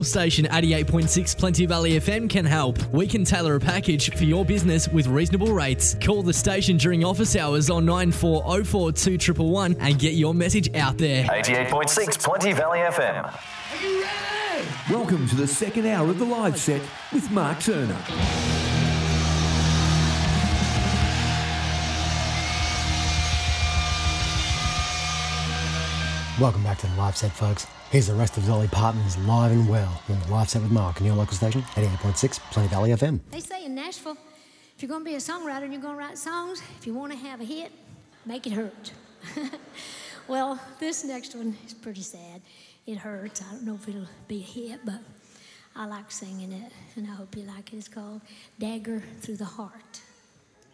Station 88.6 Plenty Valley FM can help. We can tailor a package for your business with reasonable rates. Call the station during office hours on 9404 2111 and get your message out there. 88.6 Plenty Valley FM. Are you ready? Welcome to the second hour of the live set with Mark Turner. Welcome back to the live set, folks. Here's the rest of Dolly Parton's Live and Well in the live set with Mark on your local station, 88.6 Plenty Valley FM. They say in Nashville, if you're going to be a songwriter and you're going to write songs, if you want to have a hit, make it hurt. Well, this next one is pretty sad. It hurts. I don't know if it'll be a hit, but I like singing it, and I hope you like it. It's called Dagger Through the Heart.